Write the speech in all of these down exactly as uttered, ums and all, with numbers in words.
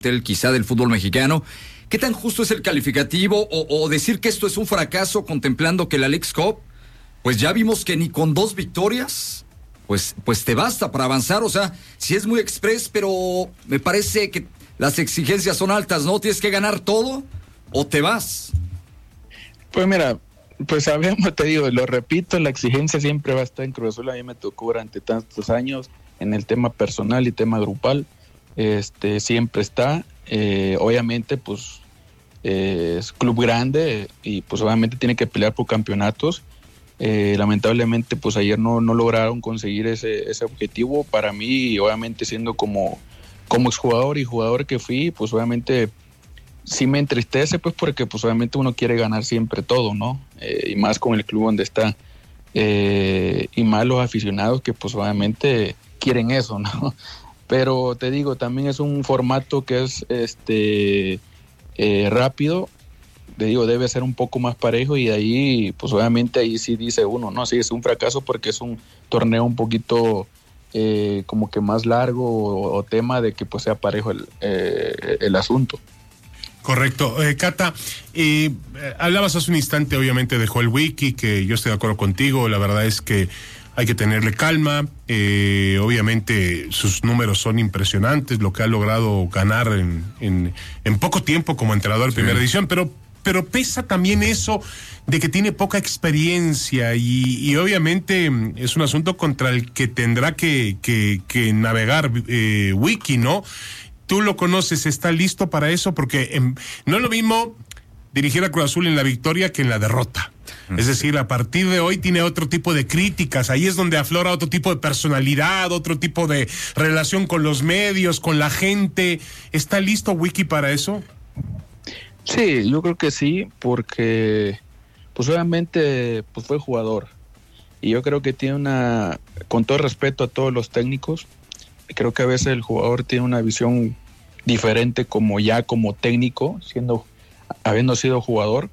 quizá del fútbol mexicano. ¿Qué tan justo es el calificativo o, o decir que esto es un fracaso contemplando que la Leagues Cup, pues ya vimos que ni con dos victorias, pues, pues te basta para avanzar? O sea, sí es muy express, pero me parece que las exigencias son altas, ¿no? Tienes que ganar todo o te vas. Pues mira, pues sabemos, te digo, lo repito, la exigencia siempre va a estar en Cruz Azul. A mí me tocó durante tantos años en el tema personal y tema grupal, este siempre está. Eh, obviamente, pues eh, es club grande y pues obviamente tiene que pelear por campeonatos. Eh, lamentablemente, pues ayer no, no lograron conseguir ese, ese objetivo. Para mí, obviamente siendo como, como exjugador y jugador que fui, pues obviamente sí me entristece, pues porque pues obviamente uno quiere ganar siempre todo, ¿no? Eh, y más con el club donde está. Eh, y más los aficionados que pues obviamente quieren eso, ¿no? Pero te digo, también es un formato que es este eh, rápido. Te digo, debe ser un poco más parejo y ahí, pues obviamente ahí sí dice uno, no, sí, es un fracaso porque es un torneo un poquito eh, como que más largo o, o tema de que pues sea parejo el, eh, el asunto. Correcto. Eh, Cata, eh, hablabas hace un instante obviamente de Joel Wiki, que yo estoy de acuerdo contigo, la verdad es que hay que tenerle calma, eh, obviamente sus números son impresionantes, lo que ha logrado ganar en, en, en poco tiempo como entrenador de sí. Primera división, pero, pero pesa también eso de que tiene poca experiencia y, y obviamente es un asunto contra el que tendrá que, que, que navegar eh, Wiki, ¿no? Tú lo conoces, ¿está listo para eso? Porque eh, no es lo mismo dirigir a Cruz Azul en la victoria que en la derrota. Es decir, a partir de hoy tiene otro tipo de críticas, ahí es donde aflora otro tipo de personalidad, otro tipo de relación con los medios, con la gente. ¿Está listo Wiki para eso? Sí, yo creo que sí, porque pues obviamente pues fue jugador y yo creo que tiene una, con todo respeto a todos los técnicos, creo que a veces el jugador tiene una visión diferente como ya como técnico, siendo habiendo sido jugador.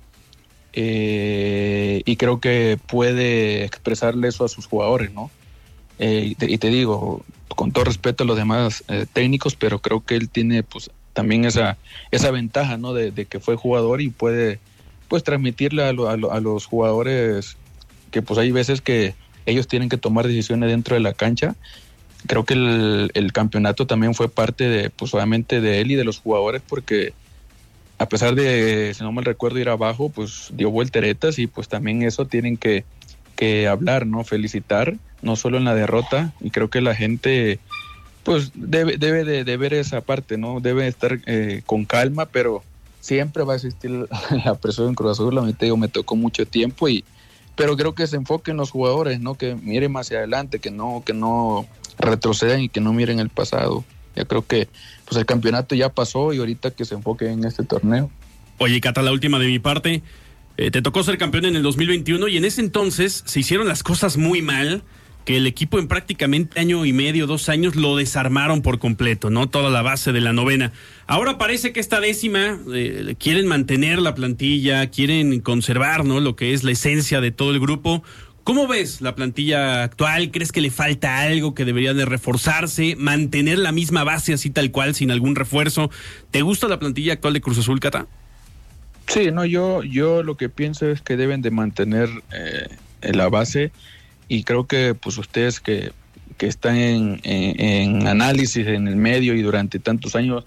Eh, y creo que puede expresarle eso a sus jugadores, ¿no? Eh, y, te, y te digo, con todo respeto a los demás eh, técnicos, pero creo que él tiene pues también esa esa ventaja, ¿no? De, de que fue jugador y puede pues transmitirle a, lo, a, lo, a los jugadores que pues hay veces que ellos tienen que tomar decisiones dentro de la cancha. Creo que el, el campeonato también fue parte de, pues obviamente de él y de los jugadores, porque a pesar de, si no mal recuerdo, ir abajo, pues dio volteretas y pues también eso tienen que, que hablar, ¿no? Felicitar, no solo en la derrota, y creo que la gente pues debe, debe de, de ver esa parte, ¿no? Debe estar eh, con calma, pero siempre va a existir la presión en Cruz Azul. La digo, me tocó mucho tiempo, y pero creo que se enfoquen los jugadores, ¿no? Que miren más hacia adelante, que no, que no retrocedan y que no miren el pasado. Ya creo que pues el campeonato ya pasó y ahorita que se enfoque en este torneo. Oye, Cata, la última de mi parte. Eh, te tocó ser campeón en el dos mil veintiuno y en ese entonces se hicieron las cosas muy mal, que el equipo en prácticamente año y medio, dos años, lo desarmaron por completo, ¿no? Toda la base de la novena. Ahora parece que esta décima eh, quieren mantener la plantilla, quieren conservar, ¿no? Lo que es la esencia de todo el grupo. ¿Cómo ves la plantilla actual? ¿Crees que le falta algo, que debería de reforzarse, mantener la misma base así tal cual, sin algún refuerzo? ¿Te gusta la plantilla actual de Cruz Azul, Cata? Sí, no, yo, yo lo que pienso es que deben de mantener eh, la base, y creo que pues ustedes que, que están en, en, en análisis en el medio y durante tantos años,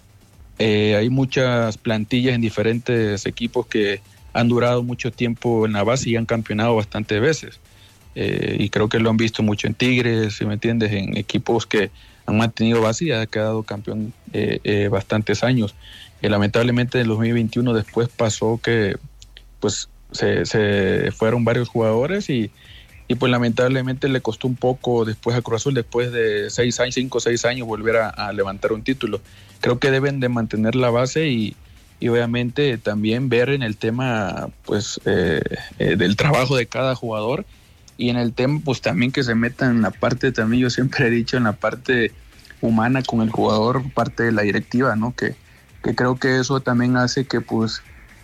eh, hay muchas plantillas en diferentes equipos que han durado mucho tiempo en la base y han campeonado bastantes veces. Eh, y creo que lo han visto mucho en Tigres, si me entiendes, en equipos que han mantenido base y ha quedado campeón eh, eh, bastantes años. Eh, lamentablemente en el dos mil veintiuno después pasó que pues se, se fueron varios jugadores y, y pues lamentablemente le costó un poco después a Cruz Azul, después de seis años, cinco o seis años, volver a, a levantar un título. Creo que deben de mantener la base y y obviamente también ver en el tema pues eh, eh, del trabajo de cada jugador, y en el tema pues también que se metan en la parte, también yo siempre he dicho, en la parte humana con el jugador, parte de la directiva, ¿no? Que, que creo que eso también hace que pues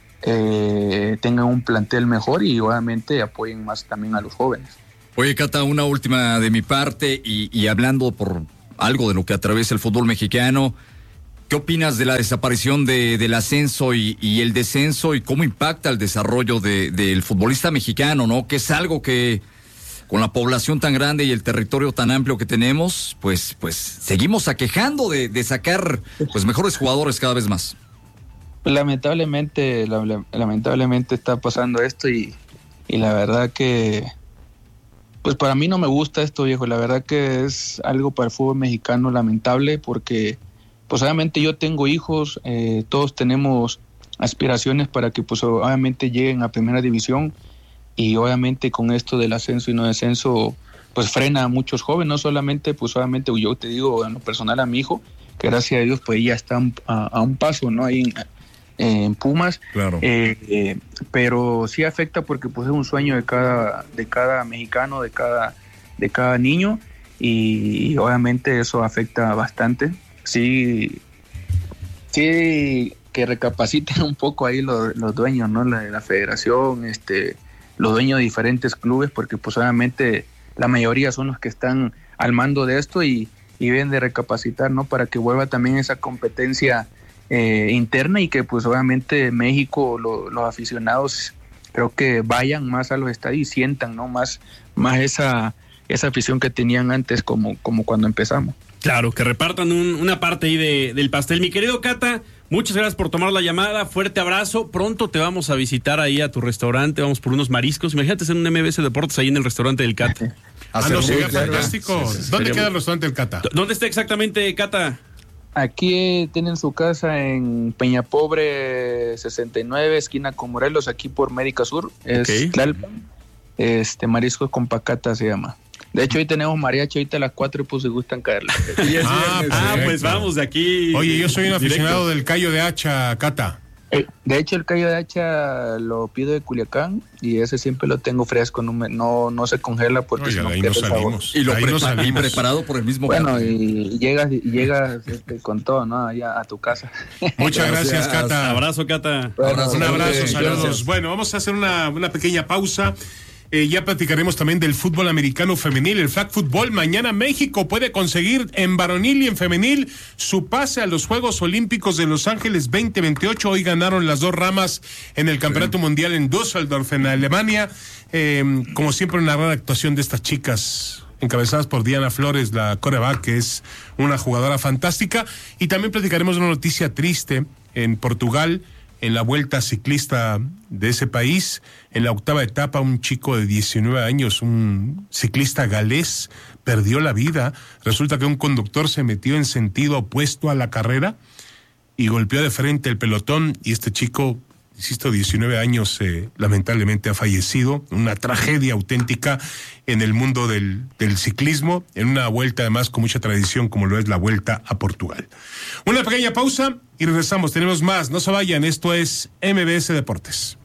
eh, tengan un plantel mejor y obviamente apoyen más también a los jóvenes. Oye, Cata, una última de mi parte y, y hablando por algo de lo que atraviesa el fútbol mexicano. ¿qué opinas de la desaparición de, del ascenso y, y el descenso y cómo impacta el desarrollo de, del futbolista mexicano, ¿no? Que es algo que con la población tan grande y el territorio tan amplio que tenemos, pues, pues seguimos aquejando de, de sacar pues mejores jugadores cada vez más. Lamentablemente, lamentablemente está pasando esto y, y la verdad que pues para mí no me gusta esto, viejo. La verdad que es algo para el fútbol mexicano lamentable porque pues obviamente yo tengo hijos, eh, todos tenemos aspiraciones para que pues obviamente lleguen a primera división. Y obviamente con esto del ascenso y no descenso, pues frena a muchos jóvenes, no solamente, pues obviamente yo te digo en lo personal a mi hijo, que gracias a Dios pues ya está a, a un paso, ¿no? Ahí en, en Pumas. Claro. Eh, eh, pero sí afecta porque pues es un sueño de cada, de cada mexicano, de cada, de cada niño, y, y obviamente eso afecta bastante. Sí, sí que recapaciten un poco ahí los, los dueños, ¿no? La de la federación, este... los dueños de diferentes clubes, porque pues obviamente la mayoría son los que están al mando de esto y, y deben de recapacitar, ¿no? Para que vuelva también esa competencia eh, interna y que pues obviamente México, lo, los aficionados creo que vayan más a los estadios y sientan, ¿no? Más, más esa, esa afición que tenían antes como, como cuando empezamos. Claro, que repartan un, una parte ahí de, del pastel. Mi querido Cata, muchas gracias por tomar la llamada, fuerte abrazo. Pronto te vamos a visitar ahí a tu restaurante, vamos por unos mariscos. Imagínate hacer un M B S Deportes ahí en el restaurante del Cata. Ah, no, sería fantástico. Sí, sí, ¿Dónde sería queda muy... el restaurante del Cata? ¿Dónde está exactamente, Cata? Aquí tienen su casa en Peña Pobre sesenta y nueve, esquina con Morelos, aquí por Médica Sur. Es Okay. Tlalpan. Este, Mariscos con Pacata se llama. De hecho, hoy tenemos mariachi ahorita a las cuatro y pues se gustan caerle. Ah, Ah, pues vamos de aquí. Oye, yo soy un directo. aficionado del callo de hacha, Cata. Eh, De hecho, el callo de hacha lo pido de Culiacán y ese siempre lo tengo fresco, no me, no, no se congela porque Oye, si no de ahí pierde no el sabor. salimos. Y lo De ahí no prepa- y salimos. preparado por el mismo Bueno, Cata. y llegas, y llegas este, con todo, ¿no? Allá a tu casa. Muchas gracias, Gracias. Cata. Abrazo, Cata. Abrazo, Un abrazo, Gracias. saludos. Bueno, vamos a hacer una, una pequeña pausa. Eh, ya platicaremos también del fútbol americano femenil, el flag football. Mañana México puede conseguir en varonil y en femenil su pase a los Juegos Olímpicos de Los Ángeles veinte veintiocho. Hoy ganaron las dos ramas en el Campeonato sí. Mundial en Düsseldorf, en Alemania. Eh, como siempre, una gran actuación de estas chicas, encabezadas por Diana Flores, la quarterback, que es una jugadora fantástica. Y también platicaremos de una noticia triste en Portugal. En la vuelta ciclista de ese país, en la octava etapa, un chico de diecinueve años, un ciclista galés, perdió la vida. Resulta que un conductor se metió en sentido opuesto a la carrera y golpeó de frente el pelotón, y este chico, insisto, diecinueve años, eh, lamentablemente ha fallecido. Una tragedia auténtica en el mundo del, del ciclismo, en una vuelta además con mucha tradición como lo es la Vuelta a Portugal. Una pequeña pausa y regresamos, tenemos más, no se vayan, esto es M B S Deportes.